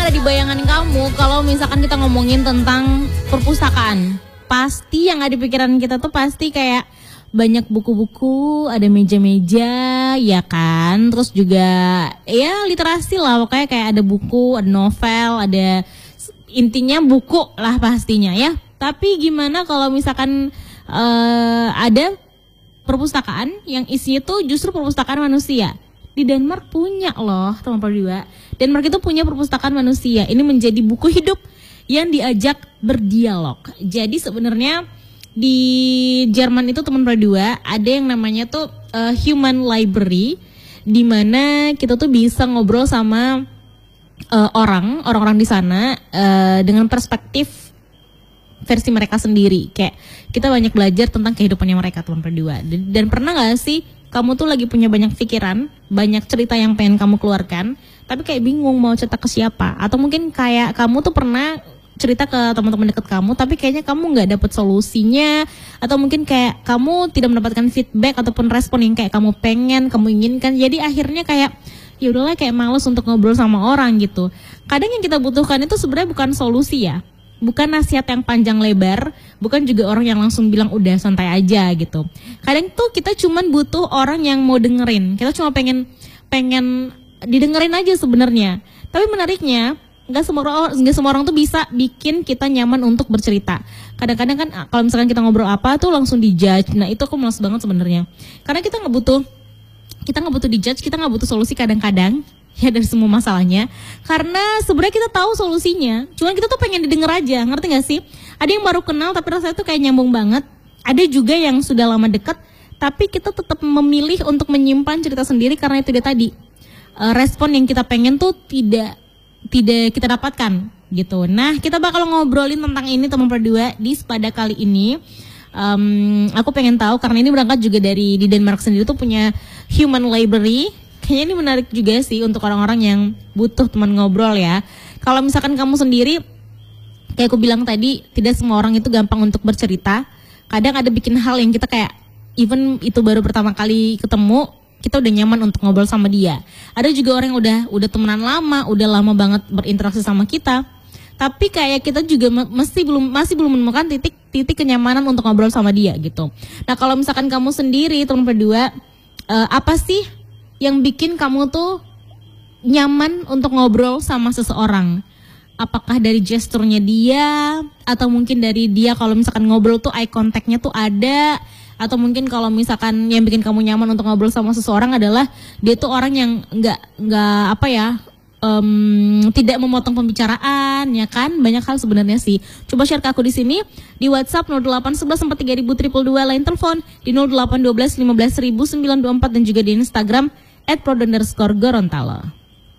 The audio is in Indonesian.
di bayangan kamu kalau misalkan kita ngomongin tentang perpustakaan? Pasti yang ada di pikiran kita tuh pasti kayak banyak buku-buku, ada meja-meja, ya kan? Terus juga ya literasi lah, pokoknya kayak ada buku, ada novel, ada intinya buku lah pastinya ya. Tapi gimana kalau misalkan ada perpustakaan yang isinya tuh justru perpustakaan manusia? Di Denmark punya loh teman berdua. Denmark itu punya perpustakaan manusia. Ini menjadi buku hidup yang diajak berdialog. Jadi sebenarnya di Jerman itu teman berdua ada yang namanya tuh human library, di mana kita tuh bisa ngobrol sama orang-orang di sana dengan perspektif versi mereka sendiri. Kayak kita banyak belajar tentang kehidupannya mereka teman berdua. Dan pernah nggak sih kamu tuh lagi punya banyak pikiran, banyak cerita yang pengen kamu keluarkan, tapi kayak bingung mau cerita ke siapa? Atau mungkin kayak kamu tuh pernah cerita ke teman-teman dekat kamu, tapi kayaknya kamu nggak dapet solusinya, atau mungkin kayak kamu tidak mendapatkan feedback ataupun respon yang kayak kamu pengen, kamu inginkan. Jadi akhirnya kayak ya udahlah, kayak males untuk ngobrol sama orang gitu. Kadang yang kita butuhkan itu sebenarnya bukan solusi ya, bukan nasihat yang panjang lebar, bukan juga orang yang langsung bilang udah santai aja gitu. Kadang tuh kita cuman butuh orang yang mau dengerin. Kita cuma pengen didengerin aja sebenarnya. Tapi menariknya nggak semua orang tuh bisa bikin kita nyaman untuk bercerita. Kadang-kadang kan kalau misalkan kita ngobrol apa tuh langsung dijudge. Nah itu aku males banget sebenarnya. Karena kita nggak butuh dijudge, kita nggak butuh solusi kadang-kadang ya dari semua masalahnya. Karena sebenarnya kita tahu solusinya, cuman kita tuh pengen didengar aja, ngerti gak sih? Ada yang baru kenal tapi rasanya tuh kayak nyambung banget. Ada juga yang sudah lama dekat, tapi kita tetap memilih untuk menyimpan cerita sendiri karena itu dia tadi. Respon yang kita pengen tuh tidak kita dapatkan gitu. Nah kita bakal ngobrolin tentang ini teman berdua di Sepada kali ini. Aku pengen tahu karena ini berangkat juga dari di Denmark sendiri tuh punya human library. Kayaknya ini menarik juga sih untuk orang-orang yang butuh teman ngobrol ya. Kalau misalkan kamu sendiri, kayak aku bilang tadi, tidak semua orang itu gampang untuk bercerita. Kadang ada bikin hal yang kita kayak, even itu baru pertama kali ketemu, kita udah nyaman untuk ngobrol sama dia. Ada juga orang yang udah temenan lama, udah lama banget berinteraksi sama kita. Tapi kayak kita juga masih belum menemukan titik kenyamanan untuk ngobrol sama dia gitu. Nah kalau misalkan kamu sendiri teman berdua, apa sih yang bikin kamu tuh nyaman untuk ngobrol sama seseorang? Apakah dari gesturnya dia, atau mungkin dari dia kalau misalkan ngobrol tuh eye contact-nya tuh ada, atau mungkin kalau misalkan yang bikin kamu nyaman untuk ngobrol sama seseorang adalah dia tuh orang yang nggak tidak memotong pembicaraan, ya kan? Banyak hal sebenarnya sih. Coba share ke aku di sini di WhatsApp 08114322, line telepon di 0812 1500924 dan juga di Instagram @prod_Gorontalo.